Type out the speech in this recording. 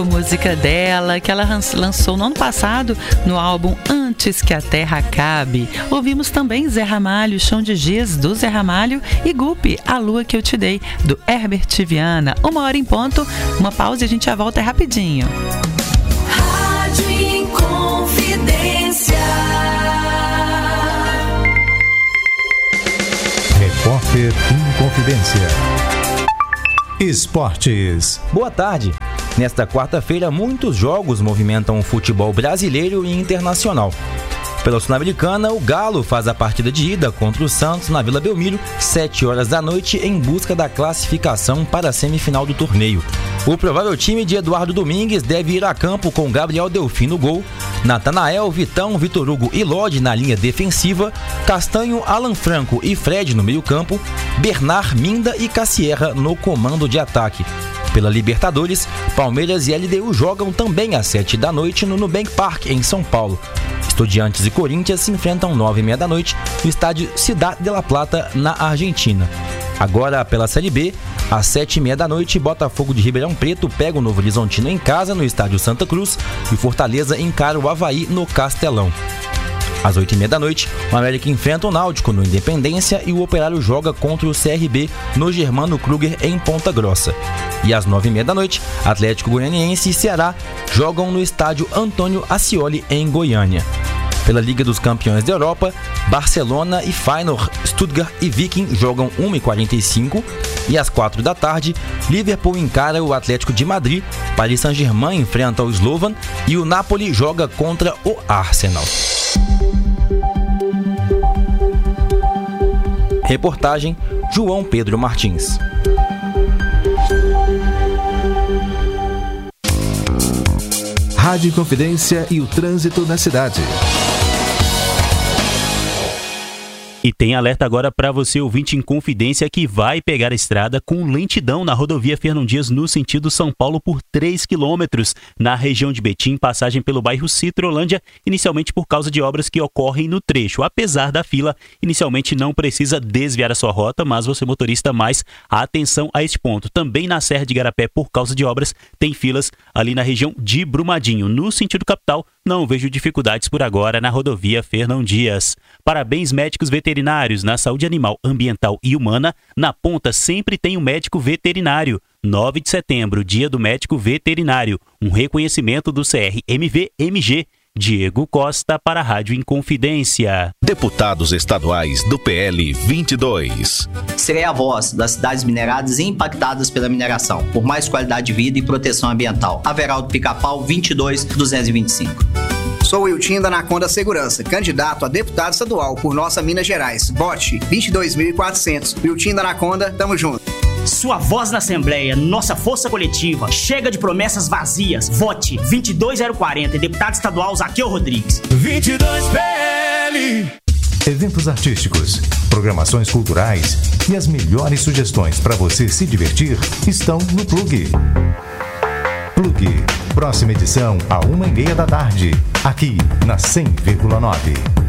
Música dela, que ela lançou no ano passado no álbum Antes que a Terra Acabe. Ouvimos também Zé Ramalho, Chão de Giz, do Zé Ramalho, e Gupe, A Lua Que Eu Te Dei, do Herbert Viana. 1h em ponto, uma pausa e a gente já volta rapidinho. Rádio Inconfidência. Repórter Inconfidência. Esportes. Boa tarde. Nesta quarta-feira, muitos jogos movimentam o futebol brasileiro e internacional. Pela Sul-Americana, o Galo faz a partida de ida contra o Santos na Vila Belmiro, 7h da noite, em busca da classificação para a semifinal do torneio. O provável time de Eduardo Domingues deve ir a campo com Gabriel Delfim no gol, Natanael, Vitão, Vitor Hugo e Lodi na linha defensiva, Castanho, Alan Franco e Fred no meio-campo, Bernard, Minda e Cassierra no comando de ataque. Pela Libertadores, Palmeiras e LDU jogam também às 7h da noite no Nubank Park, em São Paulo. Estudiantes e Corinthians se enfrentam 9h30 da noite no estádio Ciudad de la Plata, na Argentina. Agora, pela Série B, às 7h30 da noite, Botafogo de Ribeirão Preto pega o Novo Horizontino em casa no estádio Santa Cruz e Fortaleza encara o Avaí no Castelão. Às 8h30 da noite, o América enfrenta o Náutico no Independência e o Operário joga contra o CRB no Germano Kruger, em Ponta Grossa. E às 9h30 da noite, Atlético Goianiense e Ceará jogam no estádio Antônio Ascioli, em Goiânia. Pela Liga dos Campeões da Europa, Barcelona e Feyenoord, Stuttgart e Viking jogam 1h45 e às 4h da tarde, Liverpool encara o Atlético de Madrid, Paris Saint-Germain enfrenta o Slovan e o Napoli joga contra o Arsenal. Reportagem João Pedro Martins. Rádio Inconfidência e o trânsito na cidade. E tem alerta agora para você, ouvinte Inconfidência, que vai pegar a estrada com lentidão na rodovia Fernão Dias no sentido São Paulo por 3 quilômetros. Na região de Betim, passagem pelo bairro Citrolândia, inicialmente por causa de obras que ocorrem no trecho. Apesar da fila, inicialmente não precisa desviar a sua rota, mas você, motorista, mais atenção a este ponto. Também na Serra de Igarapé, por causa de obras, tem filas ali na região de Brumadinho. No sentido capital, não vejo dificuldades por agora na rodovia Fernão Dias. Parabéns, médicos veterinários. Na saúde animal, ambiental e humana, na ponta sempre tem um médico veterinário. 9 de setembro, dia do médico veterinário. Um reconhecimento do CRMV-MG. Diego Costa para a Rádio Inconfidência. Deputados estaduais do PL 22. Serei a voz das cidades mineradas e impactadas pela mineração, por mais qualidade de vida e proteção ambiental. Averaldo Pica-Pau 22.225. Sou Wiltin da Anaconda Segurança, candidato a deputado estadual por nossa Minas Gerais. Vote 22.400. Wiltin da Anaconda, tamo junto. Sua voz na Assembleia, nossa força coletiva. Chega de promessas vazias. Vote 22.040. Deputado estadual Zaqueu Rodrigues. 22 PL. Eventos artísticos, programações culturais e as melhores sugestões para você se divertir estão no Plug. Plug. Próxima edição, à 1h30 da tarde, aqui na 100,9.